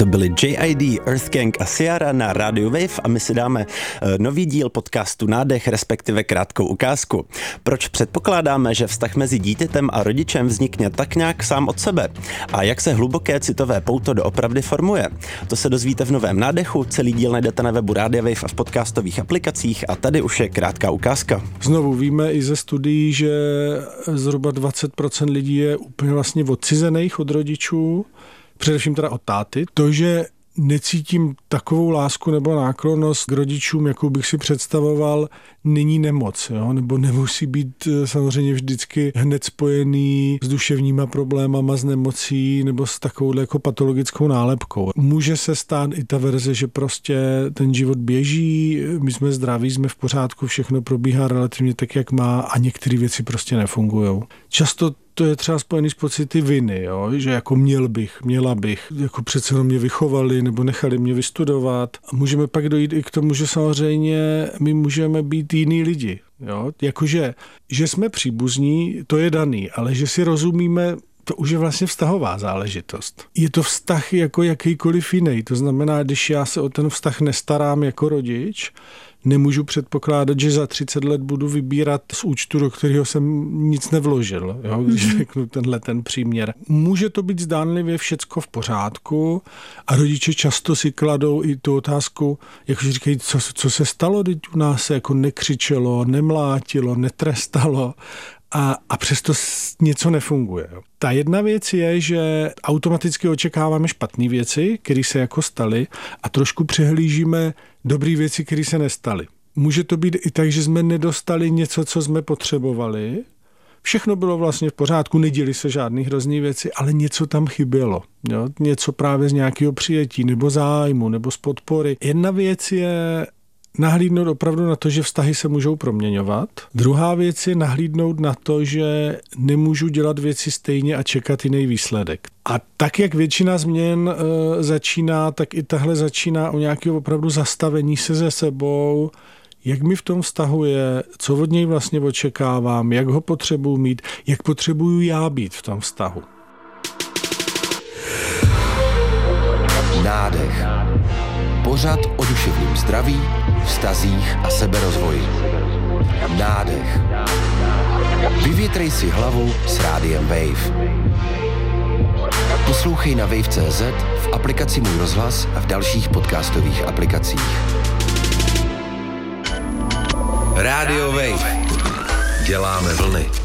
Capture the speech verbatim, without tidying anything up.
To byli J I D, Earth Gang a Ciara na Radio Wave a my si dáme nový díl podcastu Nádech, respektive krátkou ukázku. Proč předpokládáme, že vztah mezi dítětem a rodičem vznikne tak nějak sám od sebe? A jak se hluboké citové pouto doopravdy formuje? To se dozvíte v novém Nádechu, celý díl najdete na webu Radio Wave a v podcastových aplikacích a tady už je krátká ukázka. Znovu víme i ze studií, že zhruba dvacet procent lidí je úplně vlastně odcizených od rodičů, především teda od táty. To, že necítím takovou lásku nebo náklonnost k rodičům, jakou bych si představoval, není nemoc, jo? Nebo nemusí být samozřejmě vždycky hned spojený s duševníma problémama, s nemocí nebo s takovou jako patologickou nálepkou. Může se stát i ta verze, že prostě ten život běží, my jsme zdraví, jsme v pořádku, všechno probíhá relativně tak, jak má a některé věci prostě nefungujou. Často to je třeba spojený s pocity viny, jo? Že jako měl bych, měla bych, jako přece jenom mě vychovali nebo nechali mě vystudovat. A můžeme pak dojít i k tomu, že samozřejmě my můžeme být jiný lidi. Jo? Jakože, že jsme příbuzní, to je daný, ale že si rozumíme, to už je vlastně vztahová záležitost. Je to vztah jako jakýkoliv jiný. To znamená, když já se o ten vztah nestarám jako rodič, nemůžu předpokládat, že za třicet let budu vybírat z účtu, do kterého jsem nic nevložil, jo, když řeknu tenhle ten příměr. Může to být zdánlivě všecko v pořádku a rodiče často si kladou i tu otázku, jakože říkají, co, co se stalo, teď u nás se jako nekřičelo, nemlátilo, netrestalo. A, a přesto něco nefunguje. Ta jedna věc je, že automaticky očekáváme špatné věci, které se jako staly a trošku přehlížíme dobré věci, které se nestaly. Může to být i tak, že jsme nedostali něco, co jsme potřebovali. Všechno bylo vlastně v pořádku, neděly se žádný hrozný věci, ale něco tam chybělo. Jo? Něco právě z nějakého přijetí, nebo zájmu, nebo z podpory. Jedna věc je nahlídnout opravdu na to, že vztahy se můžou proměňovat. Druhá věc je nahlídnout na to, že nemůžu dělat věci stejně a čekat jiný výsledek. A tak, jak většina změn e, začíná, tak i tahle začíná o nějakého opravdu zastavení se ze sebou, jak mi v tom vztahu je, co od něj vlastně očekávám, jak ho potřebuji mít, jak potřebuju já být v tom vztahu. Nádech. Pořad o duševním zdraví, vztazích a seberozvoji. Nádech. Vyvětrej si hlavu s Rádiem Wave. Poslouchej na wave tečka cé zet, v aplikaci Můj rozhlas a v dalších podcastových aplikacích. Radio Wave. Děláme vlny.